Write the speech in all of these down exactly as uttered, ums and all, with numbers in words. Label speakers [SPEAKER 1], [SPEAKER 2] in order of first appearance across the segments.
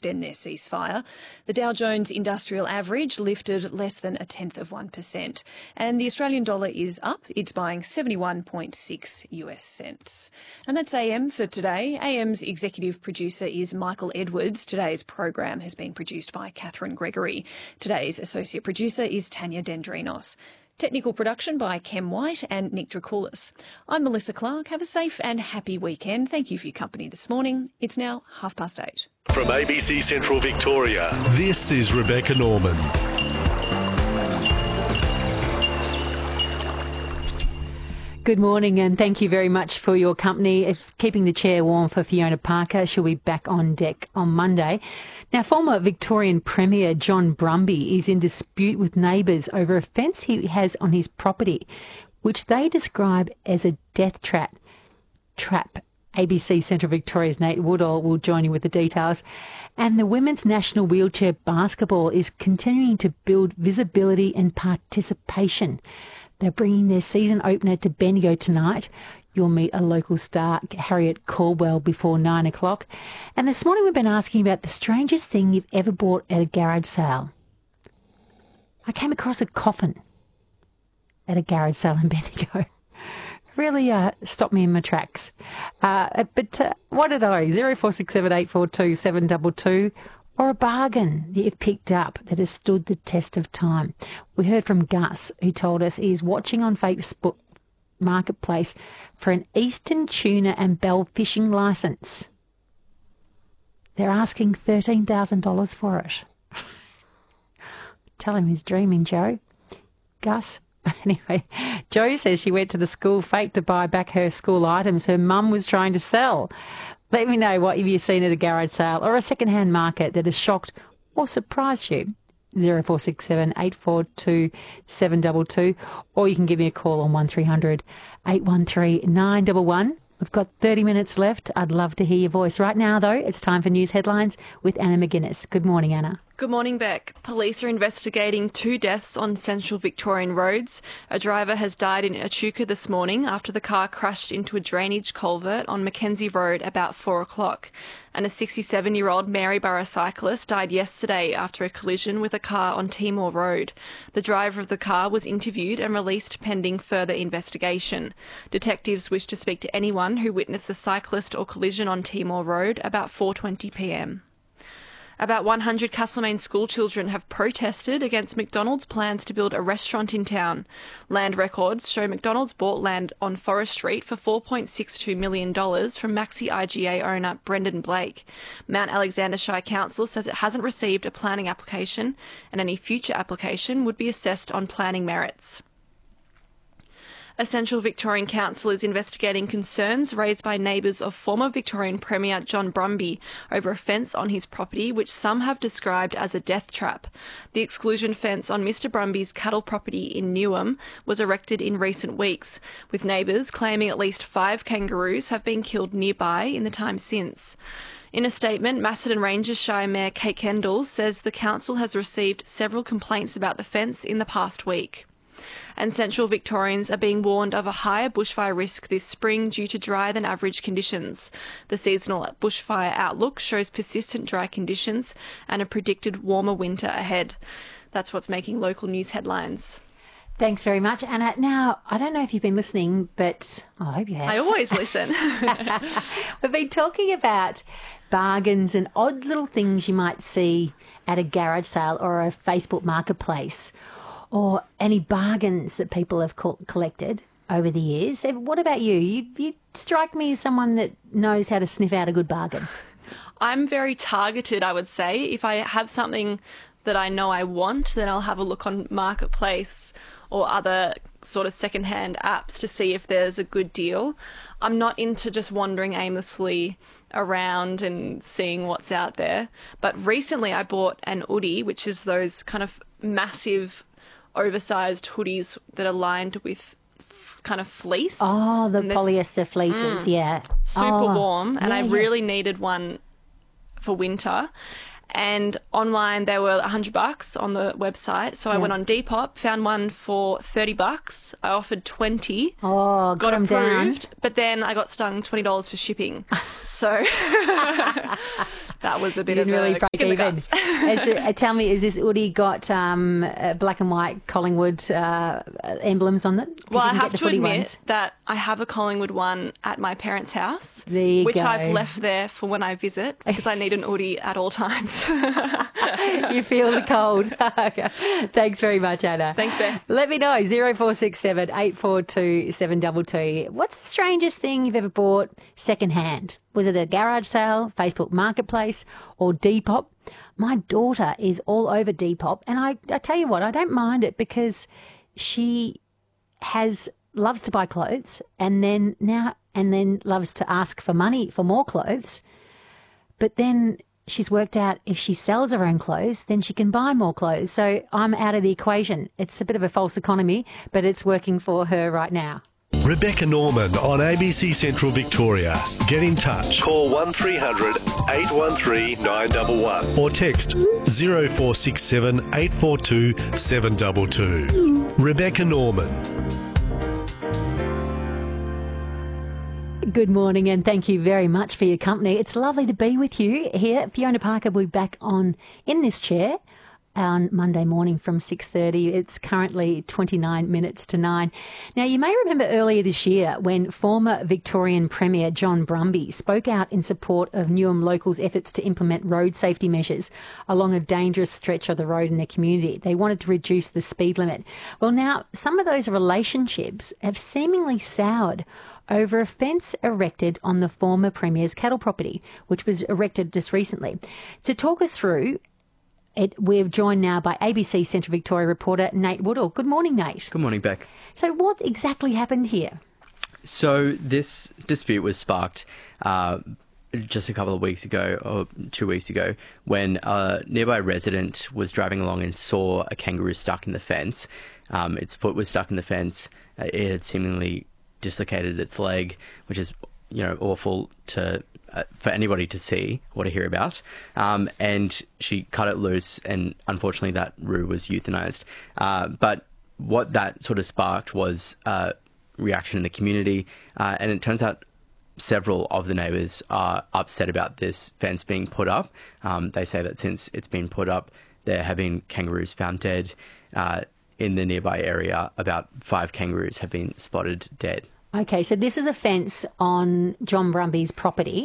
[SPEAKER 1] extend their ceasefire. The Dow Jones Industrial Average lifted less than a tenth of one percent. And the Australian dollar is up. It's buying seventy-one point six US cents. And that's A M for today. A M's executive producer is Michael Edwards. Today's program has been produced by Catherine Gregory. Today's associate producer is Tanya Dendrinos. Technical production by Kem White and Nick Dracoulis. I'm Melissa Clark. Have a safe and happy weekend. Thank you for your company this morning. It's now half past eight.
[SPEAKER 2] From A B C Central Victoria, this is Rebecca Norman.
[SPEAKER 3] Good morning and thank you very much for your company. If keeping the chair warm for Fiona Parker, she'll be back on deck on Monday. Now, former Victorian Premier John Brumby is in dispute with neighbours over a fence he has on his property, which they describe as a death trap. Trap. A B C Central Victoria's Nate Woodall will join you with the details. And the Women's National Wheelchair Basketball is continuing to build visibility and participation. They're bringing their season opener to Bendigo tonight. You'll meet a local star, Harriet Caldwell, before nine o'clock. And this morning we've been asking about the strangest thing you've ever bought at a garage sale. I came across a coffin at a garage sale in Bendigo. Really uh, stopped me in my tracks. Uh, but uh, what are those? zero four six seven eight four two seven two two. Or a bargain that you've picked up that has stood the test of time. We heard from Gus, who told us he's watching on Facebook Marketplace for an Eastern tuna and bell fishing licence. They're asking thirteen thousand dollars for it. Tell him he's dreaming, Joe. Gus. Anyway, Joe says she went to the school fake to buy back her school items her mum was trying to sell. Let me know what you've seen at a garage sale or a second-hand market that has shocked or surprised you. zero four six seven eight four two seven two two, or you can give me a call on one three hundred eight one three nine one one. We've got thirty minutes left. I'd love to hear your voice. Right now, though, it's time for news headlines with Anna McGuinness. Good morning, Anna.
[SPEAKER 4] Good morning, Beck. Police are investigating two deaths on central Victorian roads. A driver has died in Echuca this morning after the car crashed into a drainage culvert on Mackenzie Road about four o'clock. And a sixty-seven-year-old Maryborough cyclist died yesterday after a collision with a car on Timor Road. The driver of the car was interviewed and released pending further investigation. Detectives wish to speak to anyone who witnessed the cyclist or collision on Timor Road about four twenty p m. About one hundred Castlemaine school children have protested against McDonald's plans to build a restaurant in town. Land records show McDonald's bought land on Forest Street for four point six two million dollars from Maxi I G A owner Brendan Blake. Mount Alexander Shire Council says it hasn't received a planning application and any future application would be assessed on planning merits. A Central Victorian Council is investigating concerns raised by neighbours of former Victorian Premier John Brumby over a fence on his property which some have described as a death trap. The exclusion fence on Mr Brumby's cattle property in Newham was erected in recent weeks, with neighbours claiming at least five kangaroos have been killed nearby in the time since. In a statement, Macedon Ranges Shire Mayor Kate Kendall says the council has received several complaints about the fence in the past week. And Central Victorians are being warned of a higher bushfire risk this spring due to drier than average conditions. The seasonal bushfire outlook shows persistent dry conditions and a predicted warmer winter ahead. That's what's making local news headlines.
[SPEAKER 3] Thanks very much, Anna. Now, I don't know if you've been listening, but I hope you have.
[SPEAKER 4] I always listen.
[SPEAKER 3] We've been talking about bargains and odd little things you might see at a garage sale or a Facebook marketplace, or any bargains that people have co- collected over the years. What about you? you? You strike me as someone that knows how to sniff out a good bargain.
[SPEAKER 4] I'm very targeted, I would say. If I have something that I know I want, then I'll have a look on Marketplace or other sort of secondhand apps to see if there's a good deal. I'm not into just wandering aimlessly around and seeing what's out there. But recently I bought an hoodie, which is those kind of massive oversized hoodies that are lined with kind of fleece.
[SPEAKER 3] Oh, the polyester fleeces, mm, yeah.
[SPEAKER 4] Super
[SPEAKER 3] oh,
[SPEAKER 4] warm, and
[SPEAKER 3] yeah,
[SPEAKER 4] I
[SPEAKER 3] yeah.
[SPEAKER 4] really needed one for winter. And online they were a hundred bucks on the website, so I
[SPEAKER 3] yeah.
[SPEAKER 4] went on Depop, found one for thirty bucks. I offered twenty.
[SPEAKER 3] Oh, got,
[SPEAKER 4] got
[SPEAKER 3] them
[SPEAKER 4] approved,
[SPEAKER 3] down.
[SPEAKER 4] But then I got stung twenty dollars for shipping. So that was a bit
[SPEAKER 3] Didn't
[SPEAKER 4] of
[SPEAKER 3] really
[SPEAKER 4] a
[SPEAKER 3] break
[SPEAKER 4] kick in the
[SPEAKER 3] even.
[SPEAKER 4] guts.
[SPEAKER 3] Is it, uh, tell me, is this Woody got um, uh, black and white Collingwood uh, emblems on it? 'Cause
[SPEAKER 4] Well,
[SPEAKER 3] you
[SPEAKER 4] I
[SPEAKER 3] can
[SPEAKER 4] have
[SPEAKER 3] get the
[SPEAKER 4] to
[SPEAKER 3] footy
[SPEAKER 4] admit
[SPEAKER 3] ones.
[SPEAKER 4] that I have a Collingwood one at my parents' house,
[SPEAKER 3] There you
[SPEAKER 4] which
[SPEAKER 3] go.
[SPEAKER 4] I've left there for when I visit because I need an Oodie at all times.
[SPEAKER 3] You feel the cold. Okay. Thanks very much, Anna.
[SPEAKER 4] Thanks, Beth.
[SPEAKER 3] Let me know, zero four six seven, eight four two, seven two two. What's the strangest thing you've ever bought second-hand? Was it a garage sale, Facebook Marketplace, or Depop? My daughter is all over Depop, and I, I tell you what, I don't mind it because she has loves to buy clothes and then now and then loves to ask for money for more clothes. But then she's worked out if she sells her own clothes, then she can buy more clothes. So I'm out of the equation. It's a bit of a false economy, but it's working for her right now.
[SPEAKER 2] Rebecca Norman on A B C Central Victoria. Get in touch. Call one three hundred, eight one three, nine one one or text zero four six seven, eight four two, seven two two. Rebecca Norman.
[SPEAKER 3] Good morning and thank you very much for your company. It's lovely to be with you here. Fiona Parker will be back on in this chair on Monday morning from six thirty. It's currently twenty-nine minutes to nine. Now, you may remember earlier this year when former Victorian Premier John Brumby spoke out in support of Newham Local's efforts to implement road safety measures along a dangerous stretch of the road in their community. They wanted to reduce the speed limit. Well, now, some of those relationships have seemingly soured over a fence erected on the former Premier's cattle property, which was erected just recently. To talk us through it, we're joined now by A B C Central Victoria reporter Nate Woodall. Good morning, Nate.
[SPEAKER 5] Good morning, Beck.
[SPEAKER 3] So what exactly happened here?
[SPEAKER 5] So this dispute was sparked uh, just a couple of weeks ago, or two weeks ago, when a nearby resident was driving along and saw a kangaroo stuck in the fence. Um, its foot was stuck in the fence. Uh, it had seemingly dislocated its leg, which is, you know, awful to uh, for anybody to see or to hear about. Um, and she cut it loose, and unfortunately that roo was euthanized. Uh, but what that sort of sparked was uh, reaction in the community, uh, and it turns out several of the neighbours are upset about this fence being put up. Um, they say that since it's been put up, there have been kangaroos found dead. Uh, in the nearby area, about five kangaroos have been spotted dead.
[SPEAKER 3] Okay, so this is a fence on John Brumby's property.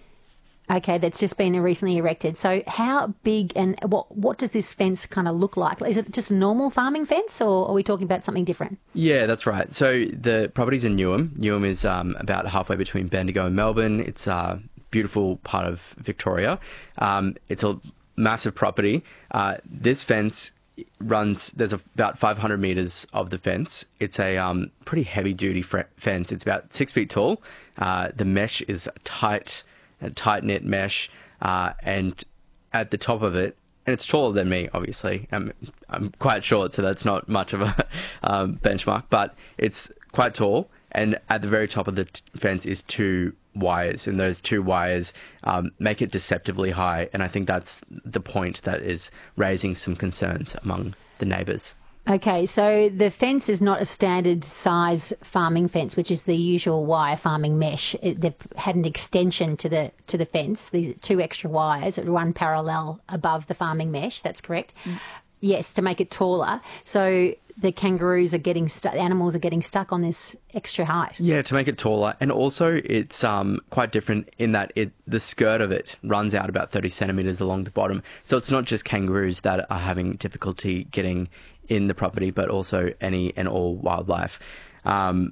[SPEAKER 3] Okay, that's just been recently erected. So how big and what what does this fence kind of look like? Is it just a normal farming fence, or are we talking about something different?
[SPEAKER 5] Yeah, that's right. So the property's in Newham. Newham is um, about halfway between Bendigo and Melbourne. It's a beautiful part of Victoria. Um, it's a massive property. Uh, this fence runs, there's about five hundred metres of the fence. It's a um, pretty heavy-duty fre- fence. It's about six feet tall. Uh, the mesh is a tight, a tight-knit mesh, uh, and at the top of it, and it's taller than me, obviously. I'm, I'm quite short, so that's not much of a um, benchmark, but it's quite tall, and at the very top of the t- fence is two wires, and those two wires um, make it deceptively high, and I think that's the point that is raising some concerns among the neighbours.
[SPEAKER 3] Okay, so the fence is not a standard size farming fence, which is the usual wire farming mesh. It, they've had an extension to the to the fence. These two extra wires that run parallel above the farming mesh. That's correct. Mm. Yes, to make it taller. So the kangaroos are getting stuck, animals are getting stuck on this extra height.
[SPEAKER 5] Yeah, to make it taller. And also it's um, quite different in that it the skirt of it runs out about thirty centimetres along the bottom. So it's not just kangaroos that are having difficulty getting in the property, but also any and all wildlife. Um,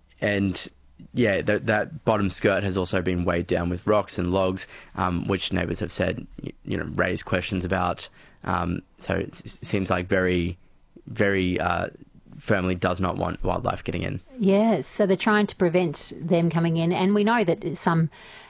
[SPEAKER 5] and yeah, th- that bottom skirt has also been weighed down with rocks and logs, um, which neighbours have said, you know, raised questions about. Um, so it s- seems like very... very uh, firmly does not want wildlife getting in.
[SPEAKER 3] Yes, so they're trying to prevent them coming in. And we know that some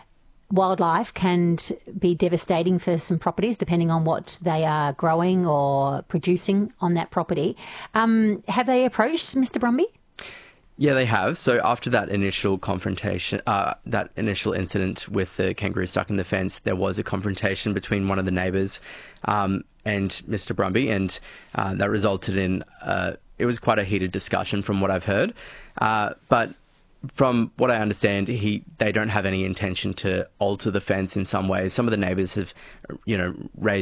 [SPEAKER 3] wildlife can be devastating for some properties, depending on what they are growing or producing on that property. Um, have they approached Mister Brumby?
[SPEAKER 5] Yeah, they have. So after that initial confrontation, uh, that initial incident with the kangaroo stuck in the fence, there was a confrontation between one of the neighbours um, and Mister Brumby, and uh, that resulted in, uh, it was quite a heated discussion from what I've heard. Uh, but from what I understand, he they don't have any intention to alter the fence in some ways. Some of the neighbours have, you know, raised